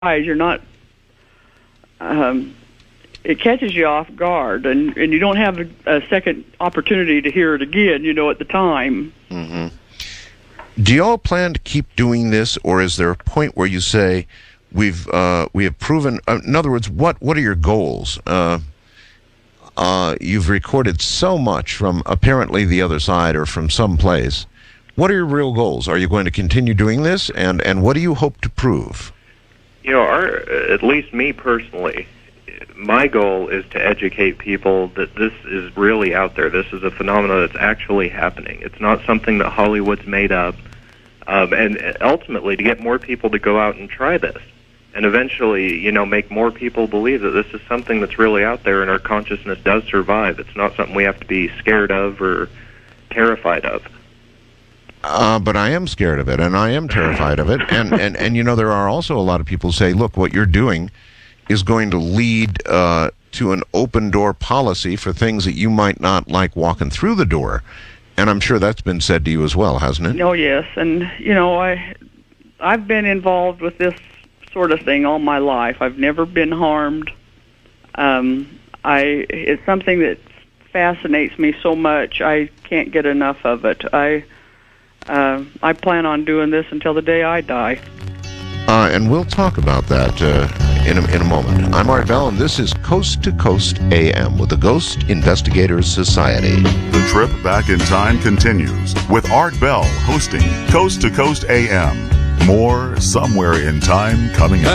you're not. It catches you off guard, and you don't have a second opportunity to hear it again, at the time. Mm-hmm. Do you all plan to keep doing this, or is there a point where you say, we have proven, in other words, what are your goals? You've recorded so much from apparently the other side or from some place. What are your real goals? Are you going to continue doing this, and what do you hope to prove? At least me personally, my goal is to educate people that this is really out there. This is a phenomenon that's actually happening. It's not something that Hollywood's made up. And ultimately, to get more people to go out and try this. And eventually, make more people believe that this is something that's really out there and our consciousness does survive. It's not something we have to be scared of or terrified of. But I am scared of it, and I am terrified of it. And there are also a lot of people who say, look, what you're doing is going to lead to an open-door policy for things that you might not like walking through the door. And I'm sure that's been said to you as well, hasn't it? Oh, yes. And, I've been involved with this sort of thing all my life. I've never been harmed. It's something that fascinates me so much. I can't get enough of it. I plan on doing this until the day I die. And we'll talk about that in a moment. I'm Art Bell, and this is Coast to Coast AM with the Ghost Investigators Society. The trip back in time continues with Art Bell hosting Coast to Coast AM. More Somewhere in Time coming up.